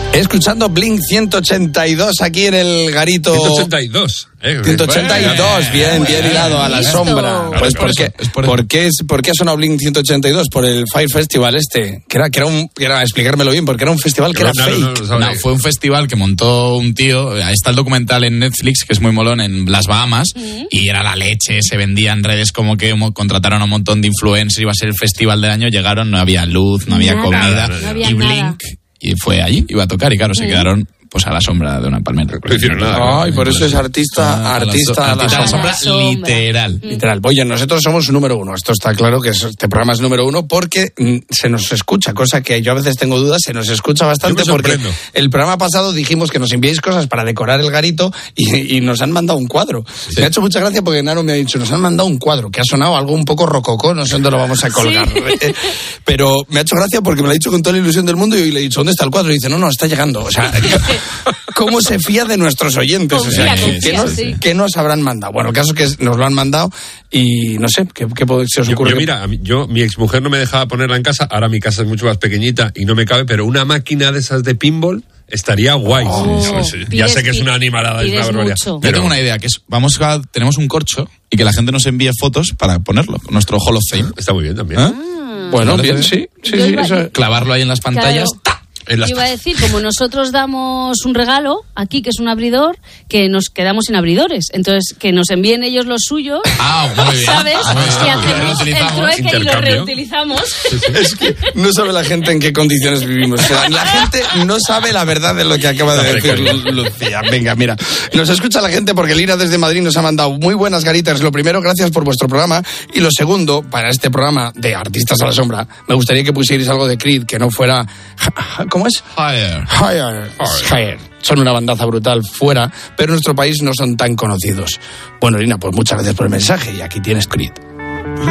Escuchando Blink 182 aquí en el garito. 182. 182, bien hilado a la sombra. Pues ¿por qué ha sonado Blink 182? Por el Fire Festival que era explicármelo bien, porque era un festival que era fake. No, fue un festival que montó un tío. Está el documental en Netflix, que es muy molón, en las Bahamas, y era la leche, se vendía en redes como que contrataron a un montón de influencers, iba a ser el festival del año, llegaron, no había luz, no había comida, y Blink, y fue allí, iba a tocar, y claro, se quedaron pues a la sombra de una palmera. No hicieron nada. Ay, por eso es artista a la sombra. Literal. Oye, nosotros somos número uno. Esto está claro que este programa es número uno porque se nos escucha, cosa que yo a veces tengo dudas, se nos escucha bastante porque el programa pasado dijimos que nos enviéis cosas para decorar el garito y nos han mandado un cuadro. Sí. Me ha hecho mucha gracia porque Naro me ha dicho, nos han mandado un cuadro que ha sonado algo un poco rococó, no sé dónde lo vamos a colgar. Sí. Pero me ha hecho gracia porque me lo ha dicho con toda la ilusión del mundo y hoy le he dicho, ¿dónde está el cuadro? Y dice, no, está llegando. O sea, ¿cómo se fía de nuestros oyentes? Confía, ¿qué nos habrán mandado? Bueno, el caso es que nos lo han mandado y no sé, ¿qué se os ocurre? Mi exmujer no me dejaba ponerla en casa, ahora mi casa es mucho más pequeñita y no me cabe, pero una máquina de esas de pinball estaría guay. Ya sé que es una animalada, es una barbaridad. Yo tengo una idea, que es, tenemos un corcho y que la gente nos envíe fotos para ponerlo, nuestro Hall of Fame. Está muy bien también. Bueno, bien, sí. Eso, clavarlo ahí en las pantallas. Claro. Yo iba a decir, como nosotros damos un regalo aquí, que es un abridor, que nos quedamos sin abridores. Entonces, que nos envíen ellos los suyos, muy bien. ¿sabes? Que hacemos el trueque y lo reutilizamos. Es que no sabe la gente en qué condiciones vivimos. O sea, la gente no sabe la verdad de lo que acaba de decir Lucía. Venga, mira. Nos escucha la gente porque Lina desde Madrid nos ha mandado muy buenas garitas. Lo primero, gracias por vuestro programa. Y lo segundo, para este programa de Artistas a la Sombra, me gustaría que pusierais algo de Creed, que no fuera... ¿Cómo es? Higher. Son una bandaza brutal fuera, pero en nuestro país no son tan conocidos. Bueno, Lina, pues muchas gracias por el mensaje y aquí tienes Creed.